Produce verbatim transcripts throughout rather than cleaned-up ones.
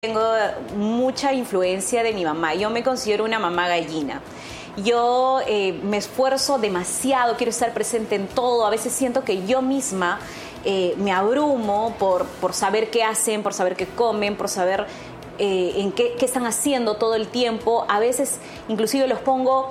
Tengo mucha influencia de mi mamá. Yo me considero una mamá gallina. Yo eh, me esfuerzo demasiado, quiero estar presente en todo. A veces siento que yo misma eh, me abrumo por, por saber qué hacen, por saber qué comen, por saber eh, en qué, qué están haciendo todo el tiempo. A veces inclusive los pongo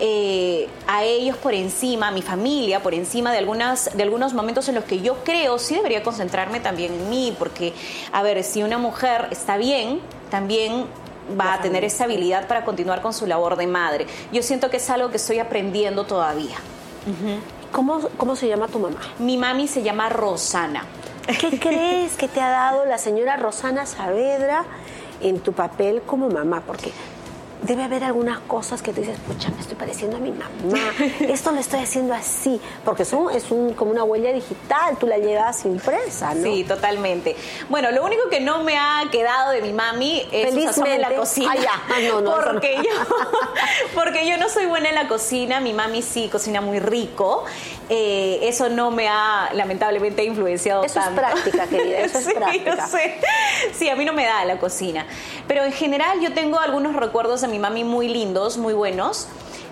eh, a ellos por encima, a mi familia por encima de, algunas, de algunos momentos en los que yo creo sí debería concentrarme también en mí. Porque, a ver, si una mujer está bien, también va a tener esa habilidad para continuar con su labor de madre. Yo siento que es algo que estoy aprendiendo todavía. Uh-huh. ¿Cómo, ¿Cómo se llama tu mamá? Mi mami se llama Rosana. ¿Qué crees que te ha dado la señora Rosana Saavedra en tu papel como mamá? Porque debe haber algunas cosas que te dices, pucha, me estoy pareciendo a mi mamá, esto lo estoy haciendo así, porque eso es un, como una huella digital, tú la llevas impresa, ¿no? Sí, totalmente. Bueno, lo único que no me ha quedado de mi mami es su sazón en la cocina. Ah, ya. Ah, no, no, porque, no. Yo, porque yo no soy buena en la cocina, mi mami sí cocina muy rico. Eh, eso no me ha, lamentablemente, influenciado eso tanto. Eso es práctica, querida, eso sí, es práctica. Yo sé. Sí, a mí no me da la cocina. Pero en general yo tengo algunos recuerdos de mi mami muy lindos, muy buenos.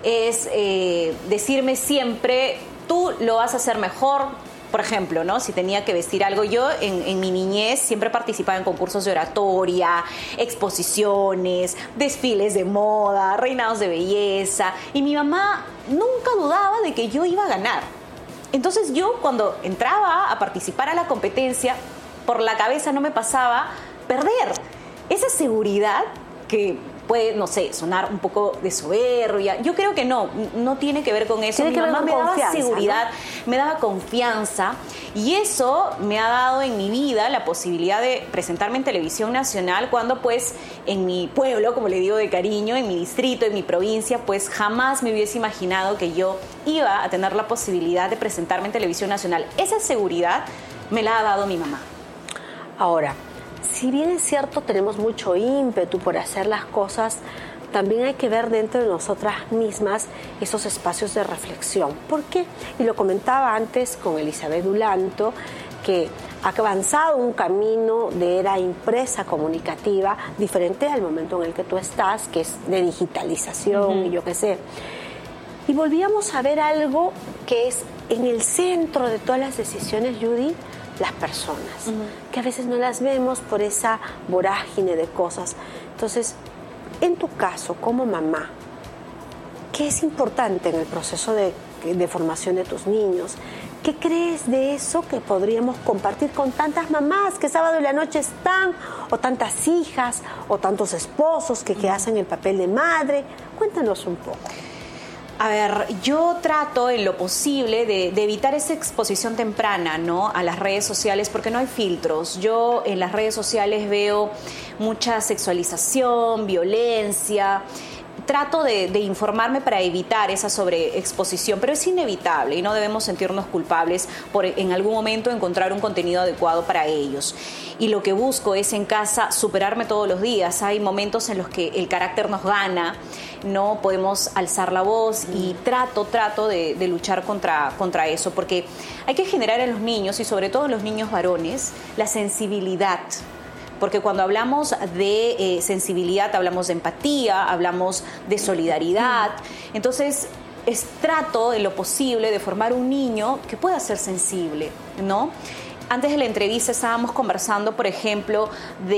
Es eh, decirme siempre, tú lo vas a hacer mejor. Por ejemplo, ¿no? Si tenía que vestir algo, yo en, en mi niñez siempre participaba en concursos de oratoria, exposiciones, desfiles de moda, reinados de belleza, y mi mamá nunca dudaba de que yo iba a ganar. Entonces yo, cuando entraba a participar a la competencia, por la cabeza no me pasaba perder. Esa seguridad que puede, no sé, sonar un poco de soberbia. Yo creo que no, no tiene que ver con eso. Tiene Mi que ver mamá con me daba confianza, seguridad, ¿no? Me daba confianza, y eso me ha dado en mi vida la posibilidad de presentarme en televisión nacional cuando, pues, en mi pueblo, como le digo de cariño, en mi distrito, en mi provincia, pues jamás me hubiese imaginado que yo iba a tener la posibilidad de presentarme en televisión nacional. Esa seguridad me la ha dado mi mamá. Ahora, si bien es cierto, tenemos mucho ímpetu por hacer las cosas, también hay que ver dentro de nosotras mismas esos espacios de reflexión. ¿Por qué? Y lo comentaba antes con Elizabeth Dulanto, que ha avanzado un camino de era impresa comunicativa diferente al momento en el que tú estás, que es de digitalización, uh-huh. y yo qué sé. Y volvíamos a ver algo que es en el centro de todas las decisiones, Judy, las personas, uh-huh. que a veces no las vemos por esa vorágine de cosas. Entonces, en tu caso, como mamá, ¿qué es importante en el proceso de, de formación de tus niños? ¿Qué crees de eso que podríamos compartir con tantas mamás que sábado en la noche están, o tantas hijas, o tantos esposos que, que hacen el papel de madre? Cuéntanos un poco. A ver, yo trato en lo posible de, de evitar esa exposición temprana, ¿no?, a las redes sociales, porque no hay filtros. Yo en las redes sociales veo mucha sexualización, violencia. Trato de, de informarme para evitar esa sobreexposición, pero es inevitable y no debemos sentirnos culpables por en algún momento encontrar un contenido adecuado para ellos. Y lo que busco es en casa superarme todos los días. Hay momentos en los que el carácter nos gana, no podemos alzar la voz, y trato, trato de, de luchar contra, contra eso, porque hay que generar en los niños, y sobre todo en los niños varones, la sensibilidad. Porque cuando hablamos de eh, sensibilidad, hablamos de empatía, hablamos de solidaridad. Entonces, es, trato en lo posible de formar un niño que pueda ser sensible, ¿no? Antes de la entrevista estábamos conversando, por ejemplo,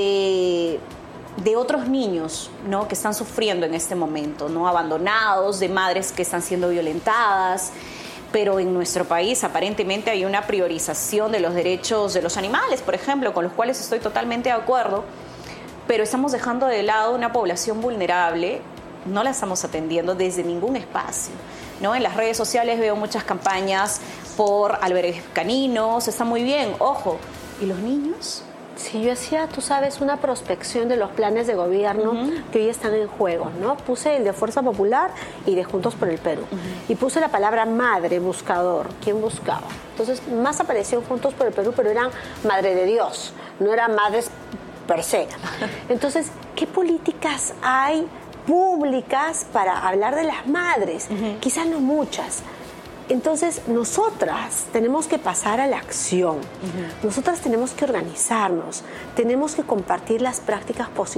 de, de otros niños, ¿no?, que están sufriendo en este momento, ¿no?, abandonados, de madres que están siendo violentadas. Pero en nuestro país aparentemente hay una priorización de los derechos de los animales, por ejemplo, con los cuales estoy totalmente de acuerdo, pero estamos dejando de lado una población vulnerable, no la estamos atendiendo desde ningún espacio, ¿no? En las redes sociales veo muchas campañas por albergues caninos, está muy bien, ojo, ¿y los niños? Sí, yo hacía, tú sabes, una prospección de los planes de gobierno uh-huh. que hoy están en juego, ¿no? Puse el de Fuerza Popular y de Juntos por el Perú. Uh-huh. Y puse la palabra madre, buscador. ¿Quién buscaba? Entonces, más apareció Juntos por el Perú, pero eran madre de Dios, no eran madres per se. Entonces, ¿qué políticas hay públicas para hablar de las madres? Uh-huh. Quizás no muchas. Entonces, nosotras tenemos que pasar a la acción. Uh-huh. Nosotras tenemos que organizarnos, tenemos que compartir las prácticas positivas